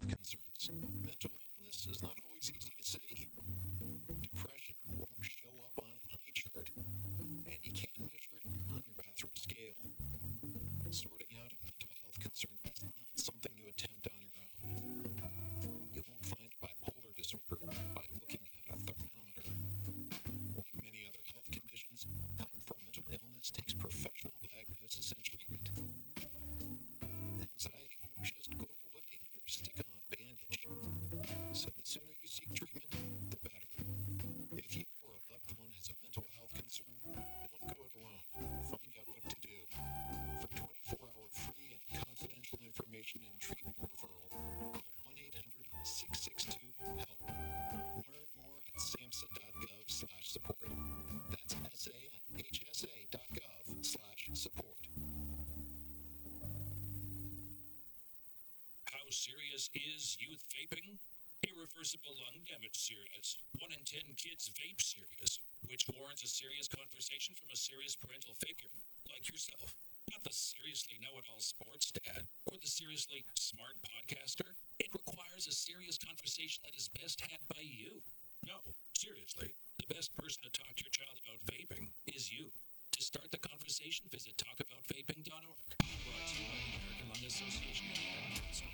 health concerns. Mental illness is not always easy to see. Depression won't show up on an eye chart, and you can't measure it on your bathroom scale. Sorting out a mental health concern is not something you attempt on your own. You won't find bipolar disorder by looking at a thermometer. Like many other health conditions, help for mental illness takes professional diagnosis and treatment. Anxiety won't just go away or stick on a bandage. So the sooner you seek treatment, the better. If you or a loved one has a mental health concern, don't go it alone. Find out what to do. For 24-hour free and confidential information and treatment referral, call 1-800-662-HELP. Learn more at samhsa.gov/support. That's sanhsa.gov/support. How serious is youth vaping? Irreversible lung damage serious. 1 in 10 kids vape serious, which warrants a serious conversation from a serious parental figure, like yourself. Not the seriously know-it-all sports dad, or the seriously smart podcaster. It requires a serious conversation that is best had by you. No, seriously, the best person to talk to your child about vaping is you. To start the conversation, visit talkaboutvaping.org. Brought to you by the American Lung Association and American Council.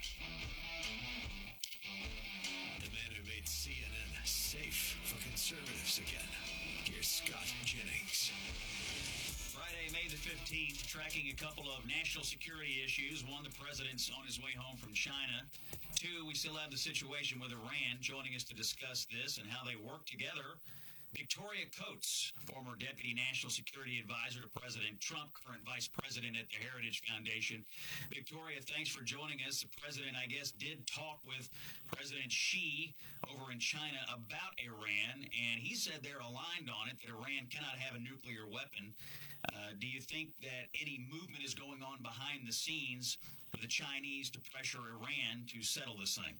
The man who made CNN safe for conservatives again. Here's Scott Jennings. Friday, May the 15th, tracking a couple of national security issues. One, the president's on his way home from China. Two, we still have the situation with Iran. Joining us to discuss this and how they work together, Victoria Coates, former Deputy National Security Advisor to President Trump, current Vice President at the Heritage Foundation. Victoria, thanks for joining us. The president, I guess, did talk with President Xi over in China about Iran, and he said they're aligned on it, that Iran cannot have a nuclear weapon. Do you think that any movement is going on behind the scenes for the Chinese to pressure Iran to settle this thing?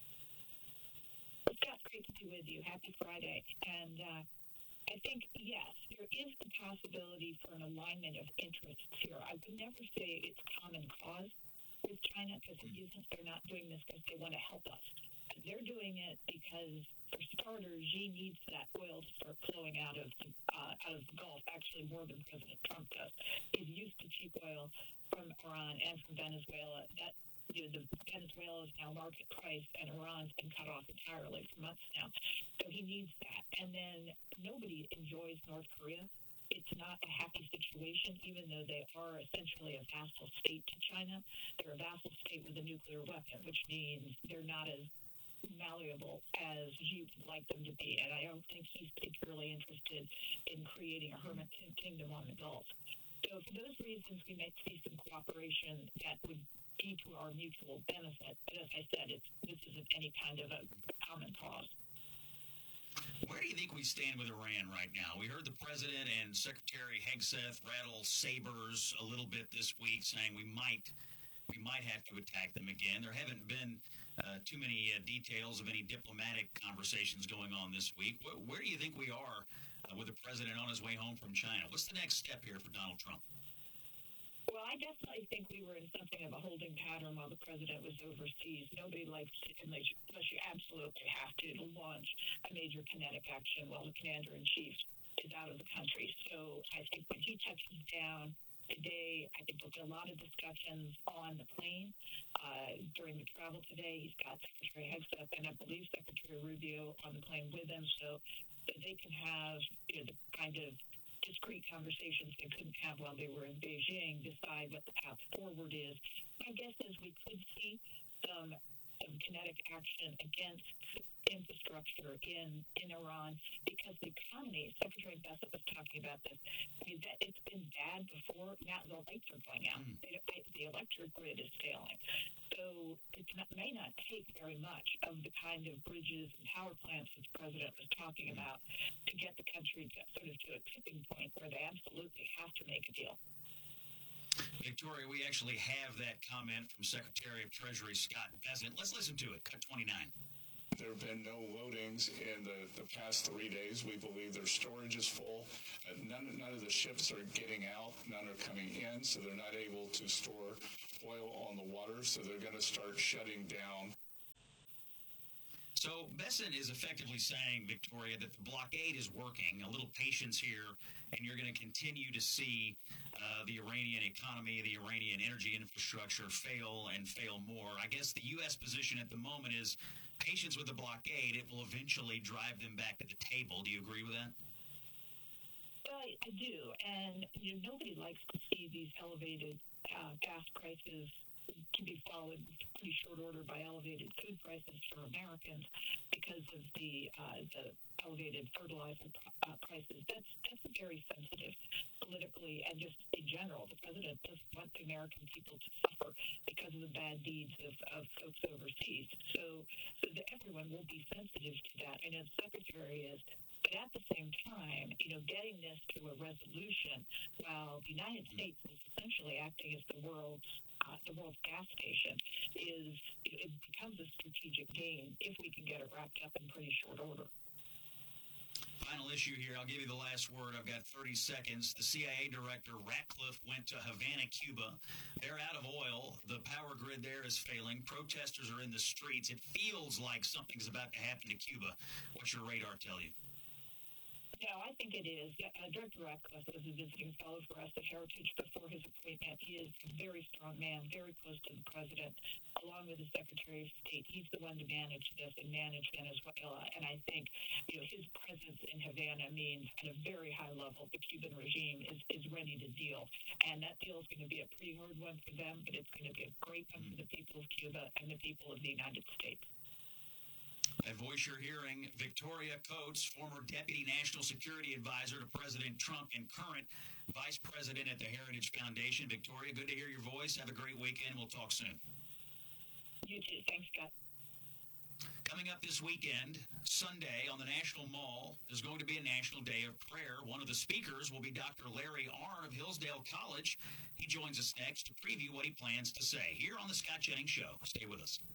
Scott, great to be with you. Happy Friday. And I think, yes, there is the possibility for an alignment of interests here. I would never say it's common cause with China, because it isn't. They're not doing this because they want to help us. They're doing it because, for starters, Xi needs that oil to start flowing out of the Gulf, actually more than President Trump does. He's used to cheap oil from Iran and from Venezuela. The Venezuela is now market price, and Iran's been cut off entirely for months now. So he needs that. And then nobody enjoys North Korea. It's not a happy situation, even though they are essentially a vassal state to China. They're a vassal state with a nuclear weapon, which means they're not as malleable as you would like them to be. And I don't think he's particularly interested in creating a hermit kingdom on the Gulf. So for those reasons, we may see some cooperation that would be to our mutual benefit. But as I said, this isn't any kind of a common cause. Where do you think we stand with Iran right now? We heard the president and Secretary Hegseth rattle sabers a little bit this week, saying we might have to attack them again. There haven't been too many details of any diplomatic conversations going on this week. Where do you think we are with the president on his way home from China? What's the next step here for Donald Trump? Well, I definitely think we were in something of a holding pattern while the president was overseas. Nobody likes to, unless you absolutely have to launch a major kinetic action while the commander-in-chief is out of the country. So I think when he touches down today, I think there'll be a lot of discussions on the plane during the travel today. He's got Secretary Hegseth and I believe Secretary Rubio on the plane with him, so that they can have the kind of discrete conversations they couldn't have while they were in Beijing, decide what the path forward is. My guess is we could see some kinetic action against infrastructure in Iran, because the economy, Secretary Hegseth was talking about this, I mean, that it's been bad before. Now the lights are going out. The electric grid is failing. So it may not take very much of the kind of bridges and power plants that the president was talking about to get the country to sort of to a tipping point where they absolutely have to make a deal. Victoria, we actually have that comment from Secretary of Treasury Scott Bessent. Let's listen to it. Cut 29. There have been no loadings in the past 3 days. We believe their storage is full. None of the ships are getting out. None are coming in, so they're not able to store oil on the water. So they're going to start shutting down. So Besson is effectively saying, Victoria, that the blockade is working. A little patience here, and you're going to continue to see the Iranian economy, the Iranian energy infrastructure fail and fail more. I guess the U.S. position at the moment is patience with the blockade. It will eventually drive them back to the table. Do you agree with that? Well, I do, and nobody likes to see these elevated gas prices to be followed in pretty short order by elevated food prices for Americans because of the elevated fertilizer prices. That's very sensitive politically and just in general. The president doesn't want the American people to suffer because of the bad deeds of folks overseas. So that everyone will be sensitive to that, and the secretary is. But at the same time, getting this to a resolution while the United States is essentially acting as the world's gas station it becomes a strategic gain if we can get it wrapped up in pretty short order. Final issue here. I'll give you the last word. I've got 30 seconds. The CIA director, Ratcliffe, went to Havana, Cuba. They're out of oil. The power grid there is failing. Protesters are in the streets. It feels like something's about to happen to Cuba. What's your radar tell you? No, I think it is. Director Ratcliffe was a visiting fellow for us at Heritage before his appointment. He is a very strong man, very close to the president, along with the Secretary of State. He's the one to manage this and manage Venezuela. And I think, his presence in Havana means at a very high level the Cuban regime is ready to deal. And that deal is going to be a pretty hard one for them, but it's going to be a great one for the people of Cuba and the people of the United States. That voice you're hearing, Victoria Coates, former Deputy National Security Advisor to President Trump and current Vice President at the Heritage Foundation. Victoria, good to hear your voice. Have a great weekend. We'll talk soon. You too. Thanks, Scott. Coming up this weekend, Sunday, on the National Mall, there's going to be a National Day of Prayer. One of the speakers will be Dr. Larry Arnn of Hillsdale College. He joins us next to preview what he plans to say here on The Scott Jennings Show. Stay with us.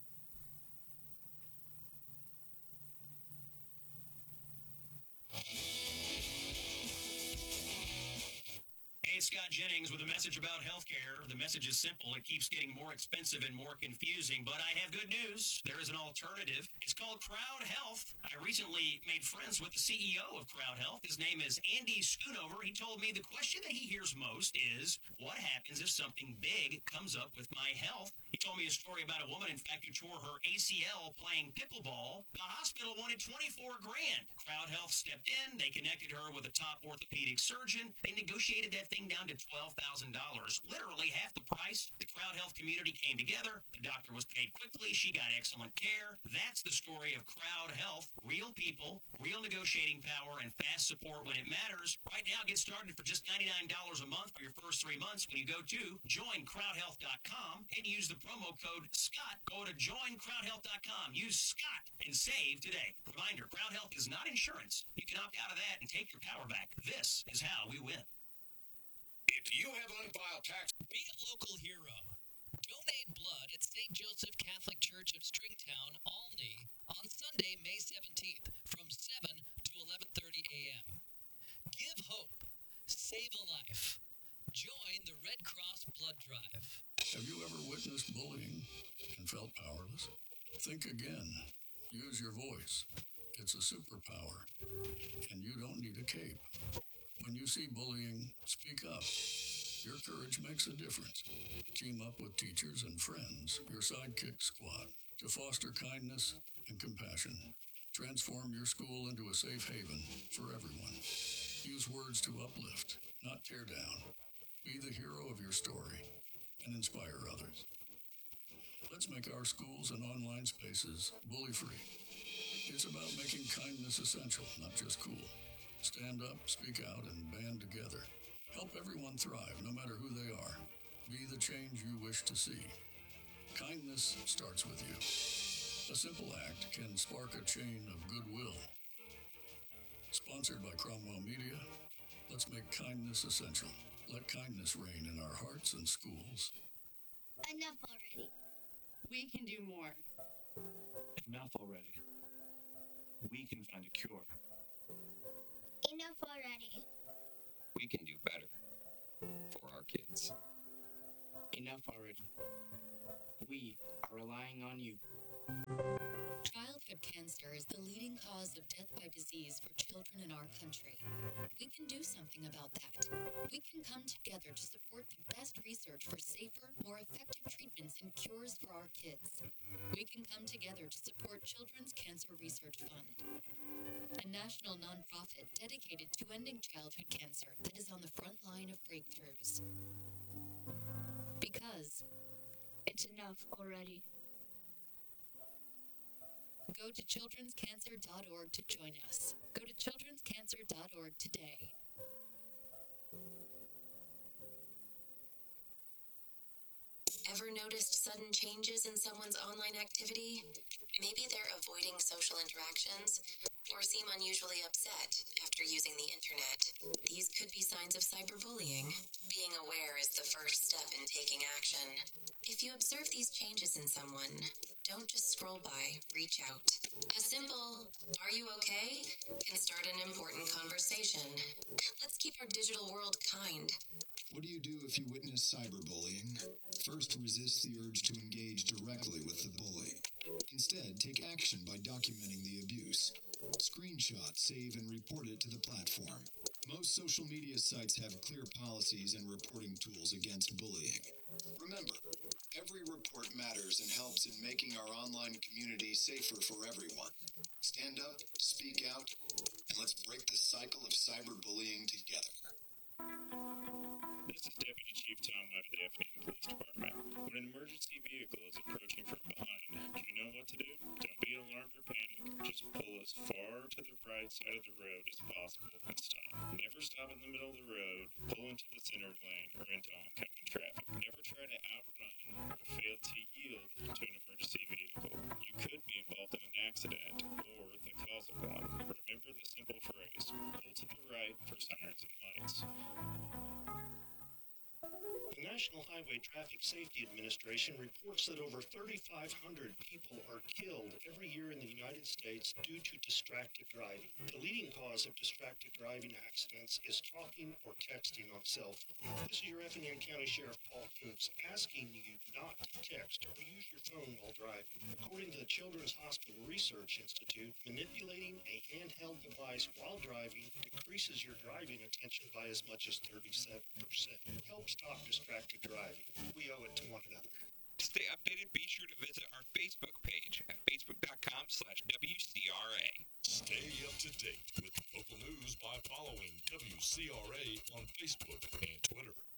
Hey, Scott Jennings with a message about healthcare. The message is simple. It keeps getting more expensive and more confusing, but I have good news. There is an alternative. It's called Crowd Health. I recently made friends with the CEO of Crowd Health. His name is Andy Schoonover. He told me the question that he hears most is, what happens if something big comes up with my health? He told me a story about a woman, in fact, who tore her ACL playing pickleball. The hospital wanted $24,000. Crowd Health stepped in. They connected her with a top orthopedic surgeon. They negotiated that thing down to $12,000, literally half the price. The Crowd Health community came together. The doctor was paid quickly. She got excellent care. That's the story of Crowd Health. Real people, real negotiating power, and fast support when it matters. Right now, get started for just $99 a month for your first 3 months when you go to joincrowdhealth.com and use the promo code SCOTT. Go to joincrowdhealth.com. Use SCOTT and save today. Reminder, Crowd Health is not insurance. You can opt out of that and take your power back. This is how we win. If you have unfiled tax, Be a local hero. Donate blood at St. Joseph Catholic Church of Stringtown, Olney, on Sunday, May 17th from 7 to 11:30 a.m. Give hope. Save a life. Join the Red Cross Blood Drive. Have you ever witnessed bullying and felt powerless? Think again. Use your voice. It's a superpower, and you don't need a cape. When you see bullying, speak up. Your courage makes a difference. Team up with teachers and friends, your sidekick squad, to foster kindness and compassion. Transform your school into a safe haven for everyone. Use words to uplift, not tear down. Be the hero of your story and inspire others. Let's make our schools and online spaces bully-free. It's about making kindness essential, not just cool. Stand up, speak out, and band together. Help everyone thrive, no matter who they are. Be the change you wish to see. Kindness starts with you. A simple act can spark a chain of goodwill. Sponsored by Cromwell Media, let's make kindness essential. Let kindness reign in our hearts and schools. Enough already. We can do more. Enough already. We can find a cure. Enough already. We can do better for our kids. Enough already. We are relying on you. Childhood cancer is the leading cause of death by disease for children in our country. We can do something about that. We can come together to support the best research for safer, more effective treatments and cures for our kids. We can come together to support Children's Cancer Research Fund, a national nonprofit dedicated to ending childhood cancer that is on the front line of breakthroughs. Because it's enough already. Go to childrenscancer.org to join us. Go to childrenscancer.org today. Ever noticed sudden changes in someone's online activity? Maybe they're avoiding social interactions or seem unusually upset after using the internet. These could be signs of cyberbullying. Being aware is the first step in taking action. If you observe these changes in someone, don't just scroll by, reach out. A simple, "Are you okay?" can start an important conversation. Let's keep our digital world kind. What do you do if you witness cyberbullying? First, resist the urge to engage directly with the bully. Instead, take action by documenting the abuse. Screenshot, save, and report it to the platform. Most social media sites have clear policies and reporting tools against bullying. Remember, every report matters and helps in making our online community safer for everyone. Stand up, speak out, and let's break the cycle of cyberbullying together. This is Deputy Chief Tom Webb of the Effingham Police Department. When an emergency vehicle is approaching from behind, do you know what to do? Don't be alarmed or panic. Just pull as far to the right side of the road as possible and stop. Never stop in the middle of the road, pull into the center lane or into oncoming traffic. Never try to outrun or fail to yield to an emergency vehicle. You could be involved in an accident or the cause of one. Remember the simple phrase, pull to the right for sirens and lights. The National Highway Traffic Safety Administration reports that over 3,500 people are killed every year in the United States due to distracted driving. The leading cause of distracted driving accidents is talking or texting on cell phones. This is your Effingham County Sheriff Paul Coombs asking you not to text or use your phone while driving. According to the Children's Hospital Research Institute, manipulating a handheld device while driving decreases your driving attention by as much as 37%. Help stop distracted driving. We owe it to one another. To stay updated, be sure to visit our Facebook page at facebook.com/WCRA. Stay up to date with local news by following WCRA on Facebook and Twitter.